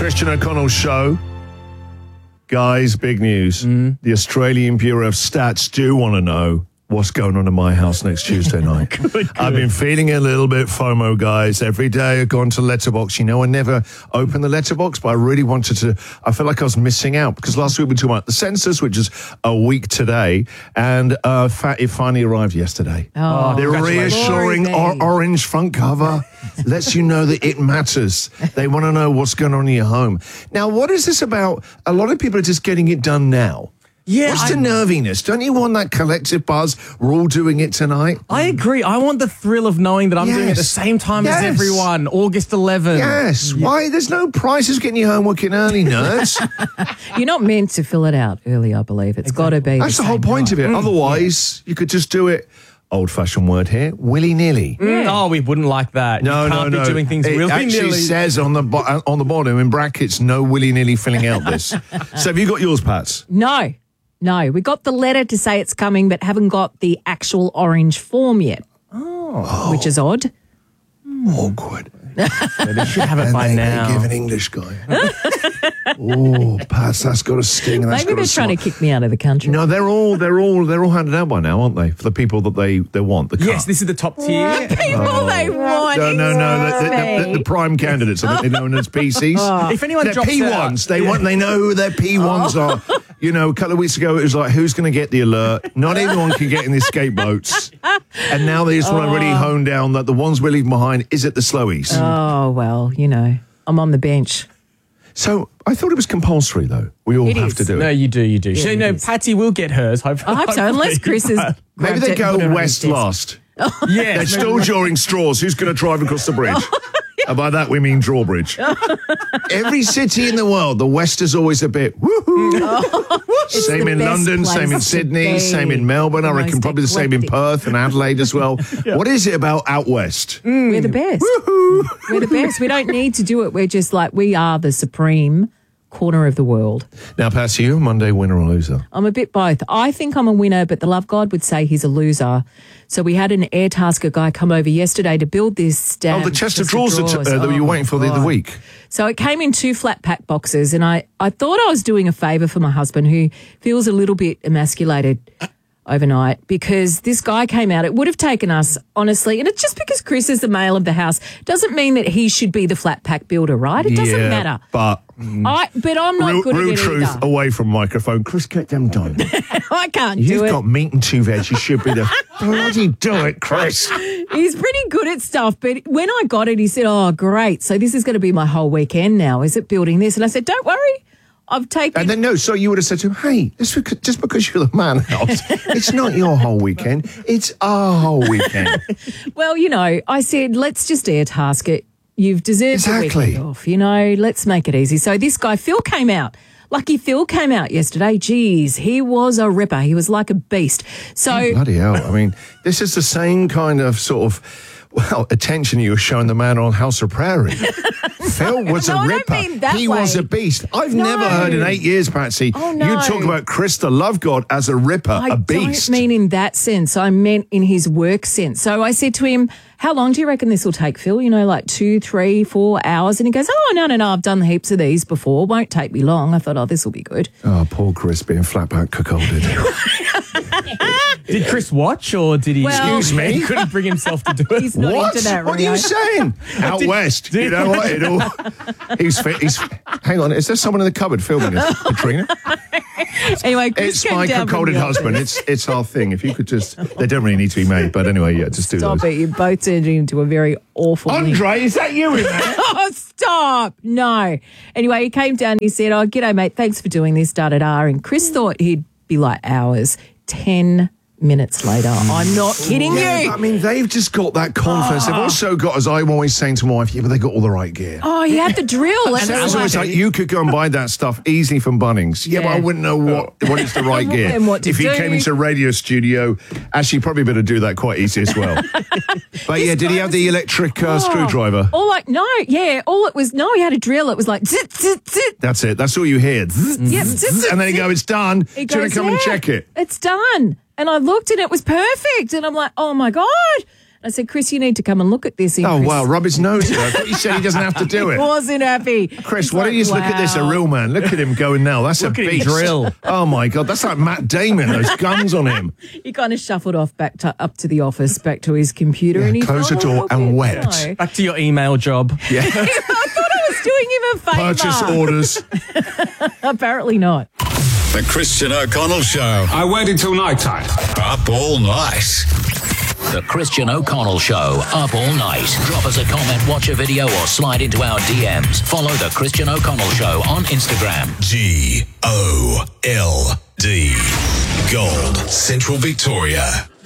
Christian O'Connell show. Guys, big news. The Australian Bureau of Stats do want to know what's going on in my house next Tuesday night. Good. I've been feeling a little bit FOMO, guys. Every day I've gone to Letterboxd. You know, I never open the Letterboxd, but I really wanted to. I felt like I was missing out because last week we were talking about the census, which is a week today, and it finally arrived yesterday. Oh, the reassuring orange front cover lets you know that it matters. They want to know what's going on in your home. Now, what is this about? A lot of people are just getting it done now. Yeah, what's the nerviness? Don't you want that collective buzz? We're all doing it tonight. I agree. I want the thrill of knowing that I'm doing it at the same time as everyone. August 11th. Yes. Yeah. Why? There's no prizes getting your homework in early, nerds. You're not meant to fill it out early, I believe. It's got to be. That's the whole point of it. Otherwise, you could just do it. Old-fashioned word here, willy-nilly. Oh, we wouldn't like that. No, you can't be doing things willy-nilly. It actually says on the bottom in brackets, no willy-nilly filling out this. So have you got yours, Pats? No, we got the letter to say it's coming, but haven't got the actual orange form yet. Oh. Which is odd. Awkward. They should have it by now. They give an English guy. Oh, Pats, that's got a sting. And Maybe they're trying to kick me out of the country. No, they're all handed out by now, aren't they? For the people that they want. Yes, this is the top tier. People they want. No. The prime candidates. Are they known as PCs? If anyone they're drops P1s. They know who their P1s are. You know, a couple of weeks ago, it was like, who's going to get the alert? Not everyone can get in the escape boats. And now they just want to really hone down that the ones we're leaving behind is it the slowies. Oh, well, you know, I'm on the bench. So I thought it was compulsory, though. We all have to do it. No, you do. Yeah, so, no, Patty will get hers. I hope so, unless Chris is... Maybe they go west last. Yeah, they're still drawing straws. Who's going to drive across the bridge? And by that, we mean drawbridge. Every city in the world, the West is always a bit woohoo. Same in London, same in Sydney, same in Melbourne. I reckon probably the same in Perth and Adelaide as well. Yeah. What is it about out West? We're the best. Woohoo. We're the best. We don't need to do it. We're just like, we are the supreme corner of the world. Now, Patsy, you a Monday winner or loser? I'm a bit both. I think I'm a winner, but the love God would say he's a loser. So we had an Airtasker guy come over yesterday to build this damn the chest of drawers that you were waiting for the other week. So it came in 2 flat pack boxes, and I thought I was doing a favour for my husband, who feels a little bit emasculated overnight, because this guy came out. It would have taken us, honestly, and it's just because Chris is the male of the house doesn't mean that he should be the flat pack builder, right? It doesn't matter. But I'm not good at it real truth either. away from microphone. Chris, get them done. I can't do it. You've got meat and 2 veg. You should be the bloody do it, Chris. He's pretty good at stuff, but when I got it, he said, "Oh, great! So this is going to be my whole weekend now. Is it building this?" And I said, "Don't worry, I've taken." And then so you would have said to him, "Hey, just because you're the man house, it's not your whole weekend. It's our whole weekend." Well, you know, I said, "Let's just Airtask it. You've deserved a weekend off. You know, let's make it easy." So this guy Phil came out. Lucky Phil came out yesterday. Jeez, he was a ripper. He was like a beast. So bloody hell. I mean, this is the same kind of sort of, attention you were showing the man on House of Prairie. Phil was a ripper. He was a beast. I've never heard in 8 years, Patsy, you talk about Chris, the love God, as a ripper, a beast. I don't mean in that sense. I meant in his work sense. So I said to him, "How long do you reckon this will take, Phil? You know, like 2, 3, 4 hours?" And he goes, "Oh, no, I've done heaps of these before. Won't take me long." I thought, "Oh, this will be good." Oh, poor Chris being flat back cuckolded. Did Chris watch, or did he? Excuse me? He couldn't bring himself to do it. He's not into that, What are you saying? Out West. You know what? He's hang on, is there someone in the cupboard filming us, Katrina? Anyway, Chris it's came my down cuckolded husband. It's our thing. If you could just, they don't really need to be made, but anyway, yeah, just do Stop those. it. You both turned into a very awful Andre, is that you in there? Oh, stop. No. Anyway, he came down and he said, "Oh, g'day, mate. Thanks for doing this, da-da-da." And Chris thought he'd be like hours. 10 minutes later. I'm not kidding you. I mean, they've just got that confidence. They've also got, as I'm always saying to my wife, but they got all the right gear. Oh, he had the drill. And as always, like, you could go and buy that stuff easily from Bunnings. Yeah, but I wouldn't know what is the right gear. And what to if he came into a radio studio, actually, probably better do that quite easy as well. But yeah, did he have the electric screwdriver? All it was, he had a drill. It was like, zit, zit, zit. That's it. That's all you hear. Yep, zit, and then he go, "It's done." Do you want to come and check it? It's done. And I looked and it was perfect. And I'm like, "Oh my God." I said, Chris, you need to come and look at this. And Oh, Chris wow, rub his nose. I thought you said he doesn't have to do it. wasn't happy. Chris, He's why don't you just like, look at this, a wow. real man? Look at him going now. That's Look a at him beast. drill. Oh, my God. That's like Matt Damon, those guns on him. He kind of shuffled off up to the office, back to his computer. Yeah, and he close thought, the door "Oh, and well, wept." no." Back to your email job. Yeah. I thought I was doing him a favour. Purchase orders. Apparently not. The Christian O'Connell Show. I waited till night time. Up all night. The Christian O'Connell Show, up all night. Drop us a comment, watch a video, or slide into our DMs. Follow The Christian O'Connell Show on Instagram. GOLD. Gold. Central Victoria.